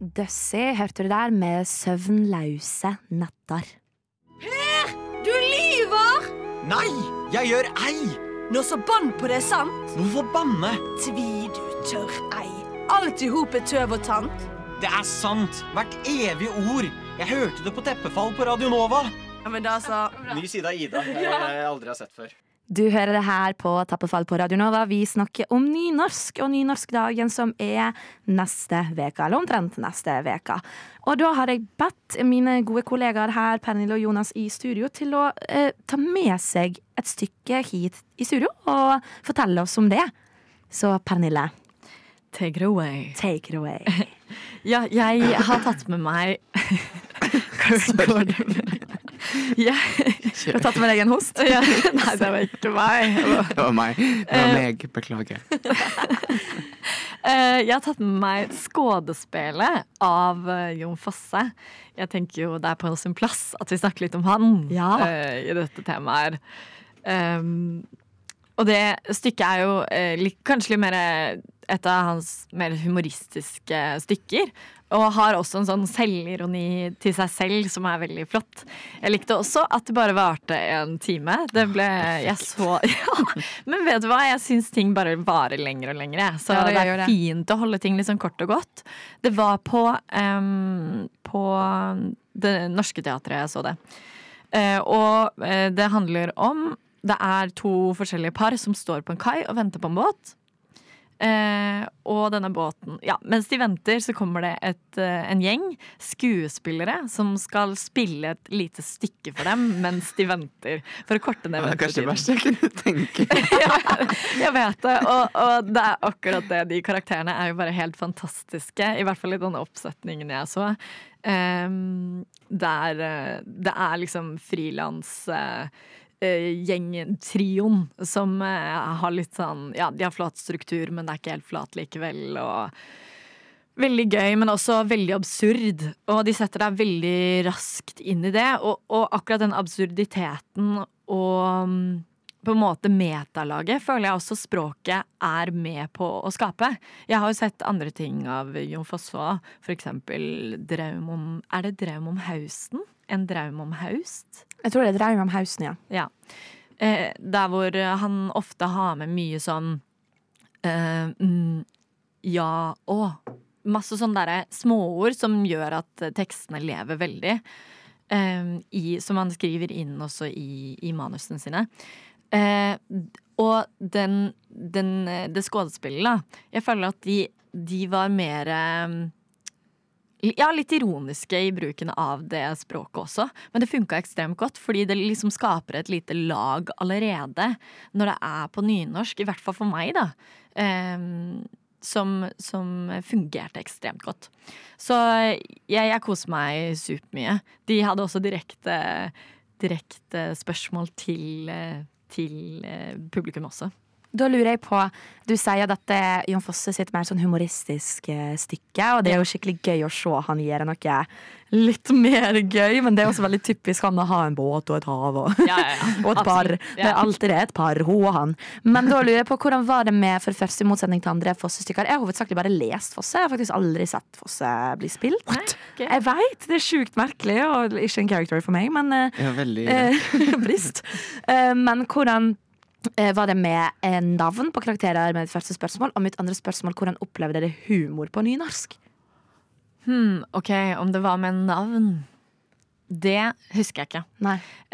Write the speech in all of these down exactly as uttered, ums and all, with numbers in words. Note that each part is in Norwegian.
Døssi hørte du der med søvnløse netter. Per, du lyver! Nei, jeg gjør ei! Nå så bann på det, sant? Hvorfor banne? Tvi du tør ei. Alt i hop er tøv og tant. Det er sant, hvert evig ord. Jeg hørte det på teppefall på Radio Nova. Ja, men da så... Ny side av Ida, jeg, jeg aldri har sett før. Du hører det her på Tappefall på Radio Nova. Vi snakker om nynorsk og nynorskdagen som er neste veka, eller omtrent neste veka. Og da har jeg bedt mine gode kollegaer her, Pernille og Jonas i studio, til å eh, ta med seg et stykke hit i studio og fortelle oss om det. Så Pernille, take it away. Take it away. Ja, jeg har tatt med meg Jeg Du har tatt med deg en host? Ja. Nei, det var ikke meg. Det var meg. Det var meg, beklager. Jeg har tatt med meg skådespelet av Jon Fosse. Jeg tenker jo det er på sin plass at vi snakker litt om han ja. uh, i dette temaet. Um, og det stykket er jo uh, litt, kanskje litt mer et av hans mer humoristiske stykker. Og har også en sånn selvironi til seg selv som er veldig flott. Jeg likte også at det bare varte en time. Det ble jeg så ja. Men vet du hva? Jeg syns ting bare varer lenger og lenger. Så ja, det, det er det. Fint å holde ting litt sånn kort og godt. Det var på, um, på Det Norske Teatret jeg så det. Uh, og uh, det handler om det er to forskjellige par som står på en kai og venter på en båt. Eh, og denne båten ja, mens de venter så kommer det et, uh, en gjeng skuespillere som skal spille et lite stykke for dem mens de venter for å korte ned ventetiden. Det er kanskje det verste jeg kunne tenke. Ja, jeg vet det og, og det er akkurat det. De karakterene er jo bare helt fantastiske, i hvert fall i denne oppsetningen jeg så. um, der uh, det er liksom frilans uh, Uh, gjengen, trioen som uh, har litt sånn, ja, de har flat struktur, men det er ikke helt flat likevel, og veldig gøy, men også veldig absurd, og de setter deg veldig raskt inn i det, og, og akkurat den absurditeten og um, på en måte metalaget føler jeg også språket er med på å skape. Jeg har jo sett andre ting av Jon Fosse, for eksempel Draum om, er det Draum om Hausten? En draum om haust? Jeg tror det er Draum om Hausten, ja. Ja. Eh, der hvor han ofte har med mye sånn eh, mm, ja, å masse sånne der småord som gjør at tekstene lever veldig eh, i, som han skriver inn også i, i manusene sine. Eh, og den, den, det skådespillet da, jeg føler at de, de var mer eh, ja, litt ironiske i bruken av det språket også, men det funket ekstremt godt, fordi det liksom skaper et lite lag allerede når det er på nynorsk, i hvert fall for meg da, eh, som, som fungerte ekstremt godt. Så jeg, jeg koser meg supermye. De hadde også direkte, direkte spørsmål til, til publikum også. Da lurer jeg på, du sier at dette er Jon Fosse sitt mer sånn humoristisk stykke, og det er jo skikkelig gøy å se han gjøre noe litt mer gøy, men det er også veldig typisk han å ha en båt og et hav og, ja, ja, ja. og et par. Det er alltid det, et par, hun og han. Men da lurer jeg på, hvordan var det med for første motsetning til andre Fosse-stykker? Jeg har hovedsakelig bare lest Fosse, jeg har faktisk aldri sett Fosse bli spilt. Nei, okay. Jeg vet, det er sjukt merkelig, og ikke en character for meg, men ja, veldig brist. Men hvordan var det med en navn på karakterer med et første spørsmål, og mitt andre spørsmål, hvordan opplevde det humor på nynorsk? Hmm, ok, om det var med en navn, det husker jeg ikke. Nei.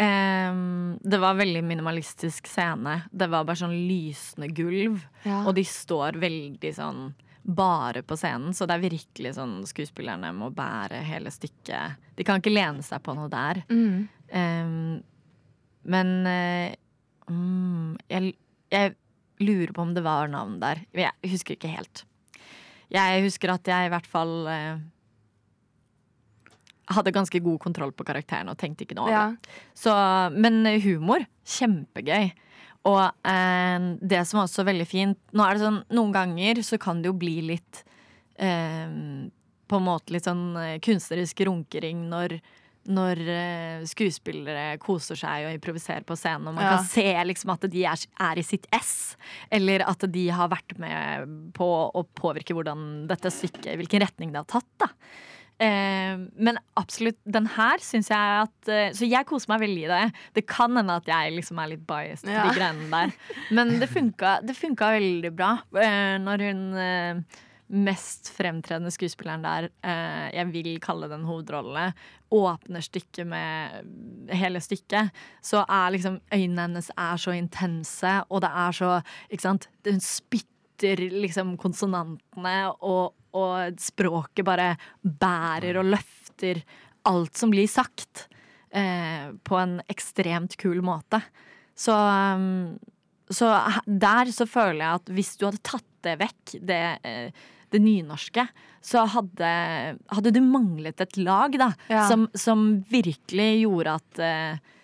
Um, det var veldig minimalistisk scene. Det var bare sånn lysende gulv, ja. Og de står veldig sånn bare på scenen, så det er virkelig sånn skuespillerne må bære hele stykket. De kan ikke lene seg på noe der. Mm. Um, men uh, Mm, jeg, jeg lurer på om det var navn der. Jeg husker ikke helt. Jeg husker at jeg i hvert fall eh, hadde ganske god kontroll på karakteren og tenkte ikke noe over det. Ja. Så, men humor, kjempegøy. Og eh, det som er også veldig fint, nå er det sånn, noen ganger så kan det jo bli litt eh, på en måte litt sånn kunstnerisk runkering når når uh, skuespillere koser seg og improviserer på scenen, og man Ja. kan se liksom at de er, er i sitt ess, eller at de har vært med på å påvirke hvordan dette stykket, hvilken retning det har tatt, da. Eh, men absolutt, den her synes jeg at eh, så jeg koser meg veldig i det. Det kan hende at jeg liksom er litt biased Ja. på de greiene der, men det funka, det funka veldig bra eh, når hun eh, mest fremtredende skuespilleren der, eh, jeg vil kalle den hovedrolle, åpner stykket med hele stykket, så er liksom øynene hennes er så intense, og det er så, ikke sant, hun spytter liksom konsonantene, og og språket bare bærer og løfter alt som blir sagt eh, på en ekstremt kul måte. Så, um, så der så føler jeg at hvis du hadde tatt det vekk, det, eh, det nynorske, så hadde, hadde du manglet et lag da, Ja. som, som virkelig gjorde at eh,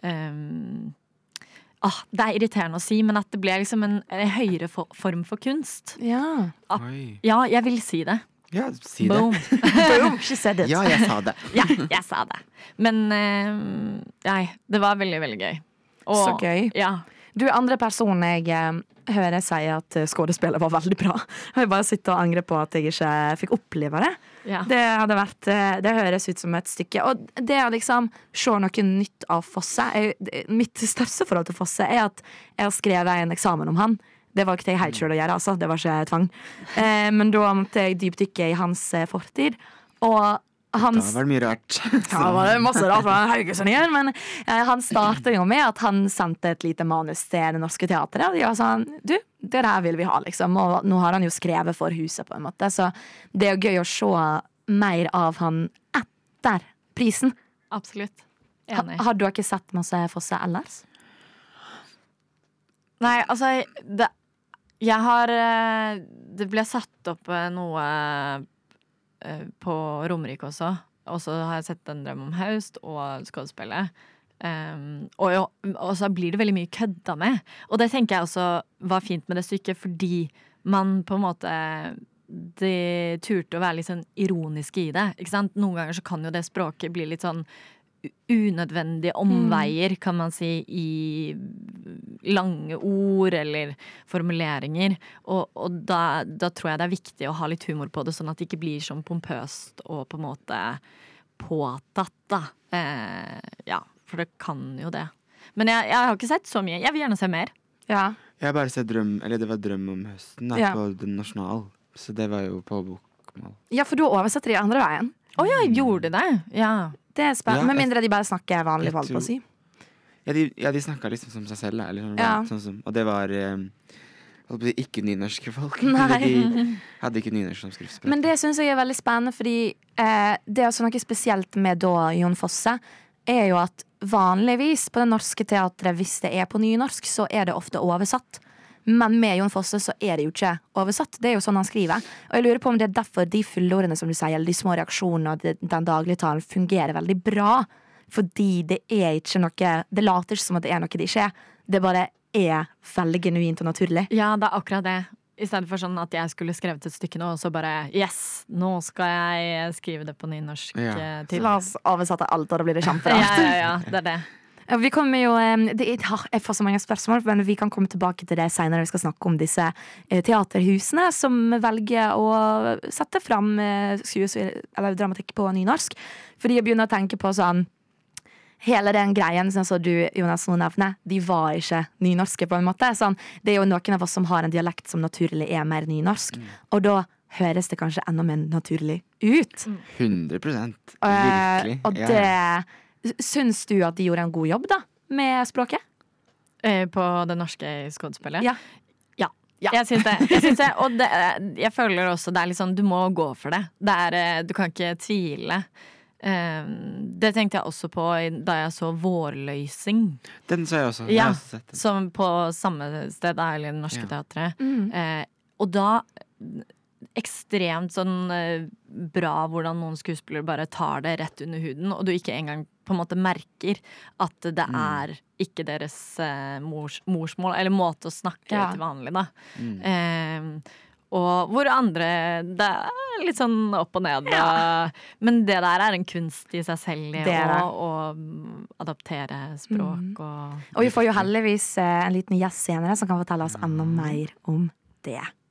um, ah, det er irriterende å si, men at det ble liksom en, en høyere for, form for kunst. Ja. Oi. Ja, jeg vil si det. Ja, si det. Boom. Boom, she said it. Ja, jeg sa det. Ja, jeg sa det. Men eh, nei, det var veldig, veldig gøy. Og, Så gøy. Ja. Du, andre person jeg eh, hører sier at eh, skuespillet var veldig bra. Jeg bare sitter og angrer på at jeg ikke fikk oppleve det. Ja. Det hadde vært, eh, det høres ut som et stykke. Og det å liksom se noe nytt av Fosse jeg, det- Mitt største forhold til Fosse er at jeg har skrevet en eksamen om han. Det valgte jeg helt selv å gjøre, altså. Det var ikke tvang. Eh, men da måtte jeg dypdykke i hans eh, fortid. Og Da hans var det mye rart. Ja, det var masse rart fra Haugesund igjen, men eh, han startet jo med at han sendte et lite manus til Det Norske Teatret, og de var sånn, du, det der vil vi ha, liksom, og nå har han jo skrevet for huset på en måte, så det er jo gøy å se mer av han etter prisen. Absolutt. Ha, Enig. har du ikke sett masse Fosse ellers? Nei, altså det, Jeg har eh, Det ble satt opp eh, noe eh, på Romerike også. Og så har jeg sett En drøm om høst og skuespillet. Um, og, jo, og så blir det veldig mye kødda med. Og det tenker jeg også var fint med det stykket, fordi man på en måte de turte å være litt sånn ironiske i det. Ikke sant? Noen ganger så kan jo det språket bli litt sånn unødvendige omveier, kan man si, i lange ord eller formuleringer. Og, og da, da tror jeg det er viktig å ha litt humor på det, sånn at det ikke blir sånn pompøst og på en måte påtatt, da. Eh, ja, for det kan jo det. Men jeg, jeg har ikke sett så mye. Jeg vil gjerne se mer. Ja. Jeg har bare sett drøm, eller det var Drøm om høsten da, Ja. på Den Nasjonal. Så det var jo på bokmål. Ja, for da oversetter de andre veien. Å ja, gjorde det? Ja. Det er spennende, Ja, med jeg- mindre de bare snakker vanlig, jeg valg på å tror- si. Ja, de, ja, de snakket liksom som seg selv, da, eller sånn, Ja. sånn som, og det var eh, holdt på å si, ikke nynorske folk. Nei. De hadde ikke nynorsk som skriftspråk. Men det synes jeg er veldig spennende, fordi eh, det er også noe spesielt med da Jon Fosse, er jo at vanligvis på Det Norske Teatret, hvis det er på nynorsk, så er det ofte oversatt. Men med Jon Fosse så er det jo ikke oversatt. Det er jo sånn han skriver. Og jeg lurer på om det er derfor de fullordene som du sier, eller de små reaksjonene og det- den dagligtalen fungerer veldig bra. Fordi det er ikke noe Det later ikke som at det er noe det ikke er. Det bare er veldig genuint og naturlig. Ja, det er akkurat det. I stedet for sånn at jeg skulle skrevet et stykke nå, og så bare yes, nå skal jeg skrive det på nynorsk Ja. eh, Så til. la oss oversette alt, og da blir det Ja, kjemperart. ja, ja, det er det. Ja, Vi kommer jo, eh, det, er- ha, jeg får så mange spørsmål, men vi kan komme tilbake til det senere. Vi skal snakke om disse eh, teaterhusene som velger å sette fram eh, skuespill- eller dramatikk på nynorsk. Fordi jeg begynner å tenke på sånn hele den greien sånn som du, Jonas, nå nevner, de var ikke nynorske på en måte. Sånn, det er jo noen av oss som har en dialekt som naturlig er mer nynorsk, og da høres det kanskje enda mer naturlig ut. hundre prosent. Eh, Virkelig. og Ja. det Syns du at de gjorde en god jobb da med språket? Eh, På det norske skuespillet? Ja. Ja. Ja. Jeg syns det. Jeg, syns det og det, jeg føler også det er litt sånn, du må gå for det. det er, eh, du kan ikke tvile. Eh, det tenkte jeg også på i- da jeg så Vårløysing. Den så jeg også. Jeg Ja, har også sett den. som på samme sted, da, eller Det Norske Ja. Teatret. Mm. Eh, og da ekstremt sånn eh, bra hvordan noen skuespillere bare tar det rett under huden, og du ikke engang på en måte merker at det Mm. er ikke deres eh, mors, morsmål, eller måte å snakke Ja. til vanlig, da. Mm. Eh, og hvor andre det er litt sånn opp og ned. Ja. Men det der er en kunst i seg selv, Det er det. å, å adaptere språk. Mm. Og Og vi får jo heldigvis eh, en liten gjest senere som kan fortelle oss enda mer om det.